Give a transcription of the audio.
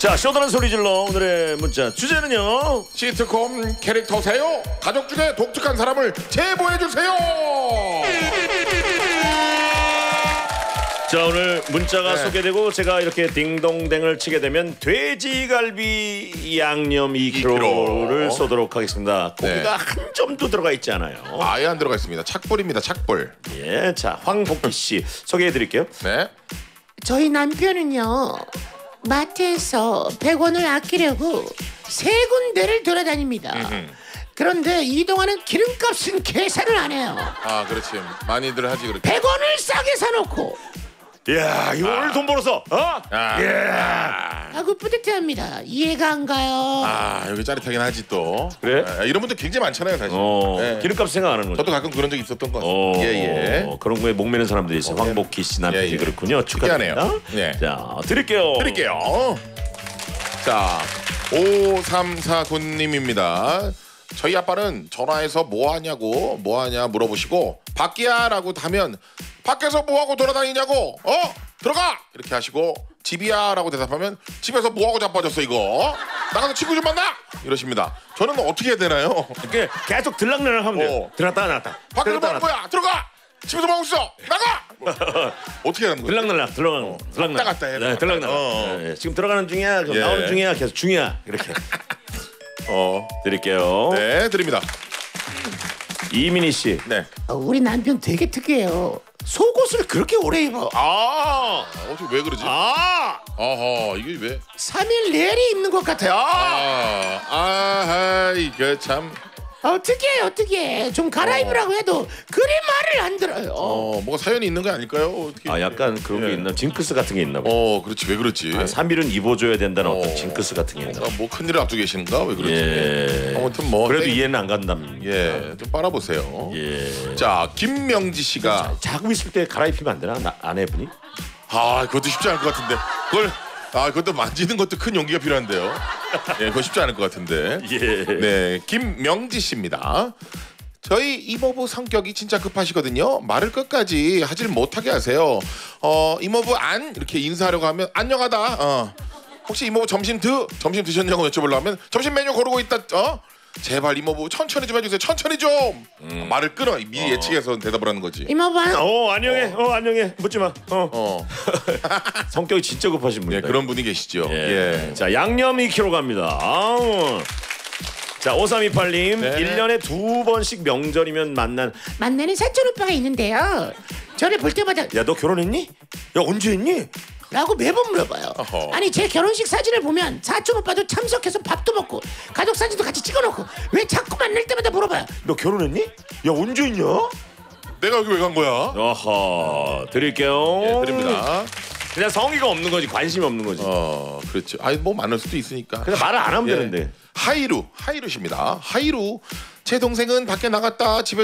자, 쇼다는 소리 질러. 오늘의 문자 주제는요. 시트콤 캐릭터세요? 가족 중에 독특한 사람을 제보해주세요. 자, 오늘 문자가 소개되고 제가 이렇게 딩동댕을 치게 되면 돼지갈비 양념 2kg를 쏘도록 하겠습니다. 고기가 한 점도 들어가 있지 않아요. 아예 안 들어가 있습니다. 착불입니다. 착불. 예, 자, 황복희 씨 소개해드릴게요. 네. 저희 남편은요 마트에서 100원을 아끼려고 세 군데를 돌아다닙니다. 그런데 이동하는 기름값은 계산을 안 해요. 아, 그렇지. 많이들 하지 그렇게. 100원을 싸게 사놓고 이야, 이거 오늘 돈 벌어서 아구 뿌듯해합니다. 이해가 안 가요. 아, 여기 짜릿하긴 하지 또. 그래? 이런 분들 굉장히 많잖아요, 사실. 기름값 생각 안 하는 거죠. 저도 가끔 그런 적 있었던 것 같아요. 예. 그런 거에 목매는 사람들이 있어요. 황복희 씨 남편이 그렇군요. 축하드립니다. 특이하네요. 예. 자, 드릴게요. 자, 5349님입니다. 저희 아빠는 전화해서 뭐하냐 물어보시고 밖이야라고 하면 밖에서 뭐하고 돌아다니냐고 들어가 이렇게 하시고 집이야라고 대답하면 집에서 뭐하고 자빠졌어 이거 나가서 친구 좀 만나 이러십니다. 저는 어떻게 해야 되나요? 이렇게 계속 들락날락 하면 돼요. 들었다 놨다. 밖에서 뭐하는 거야 들어가 집에서 뭐하고 있어 나가 어떻게 하는 거야? 들락날락 왔다 갔다 해. 네, 들락날락. 네, 지금 들어가는 중이야, 나오는 중이야, 계속 중이야 이렇게. 드릴게요. 네, 드립니다. 이민희 씨. 네. 우리 남편 되게 특이해요. 속옷을 그렇게 오래 입어. 어떻게 왜 그러지? 아하, 이게 왜? 3일 내내 입는 것 같아요. 이거 참. 특이해. 좀 갈아입으라고 해도 그리 말을 안 들어요. 뭐가 사연이 있는 거 아닐까요? 어떻게? 약간 그런 게 있나? 징크스 같은 게 있나 봐. 그렇지. 왜 그렇지? 3일은 입어줘야 된다는 어떤 징크스 같은 게 있나 봐. 뭐 큰일을 앞두고 계시는가? 왜 그렇지? 아무튼 뭐 그래도 이해는 안 간답니다. 좀 빨아보세요. 예. 자, 김명지 씨가 자고 있을 때 갈아입히면 안 되나? 아내분이? 그것도 쉽지 않을 것 같은데. 그것도 만지는 것도 큰 용기가 필요한데요. 그거 쉽지 않을 것 같은데. 네, 김명지 씨입니다. 저희 이모부 성격이 진짜 급하시거든요. 말을 끝까지 하질 못하게 하세요. 이모부 안 이렇게 인사하려고 하면 안녕하다. 혹시 이모부 점심 드셨냐고 여쭤보려고 하면 점심 메뉴 고르고 있다. 제발 이모부 천천히 좀 해주세요. 천천히 좀. 말을 끊어. 미리 예측해서 대답을 하는 거지. 이모부 안녕해. 안녕해. 묻지 마. 성격이 진짜 급하신 분이다. 그런 분이 계시죠. 자, 양념 2kg 갑니다. 자, 5328님. 1년에 2번씩 명절이면 만나는 사촌 오빠가 있는데요. 저를 볼 때마다 야, 너 결혼했니? 야, 언제 했니? 라고 매번 물어봐요. 아니 제 결혼식 사진을 보면 사촌 오빠도 참석해서 밥도 먹고 가족 사진도 같이 찍어놓고 왜 자꾸 만날 때마다 물어봐요. 너 결혼했니? 야, 언제 했냐? 내가 여기 왜 간 거야? 아하, 드릴게요. 드립니다. 그냥 성의가 없는 거지, 관심이 없는 거지. 그렇지. 뭐 많을 수도 있으니까. 그냥 말을 안 하면 되는데. 하이루십니다. 하이루. 제 동생은 밖에 나갔다 집에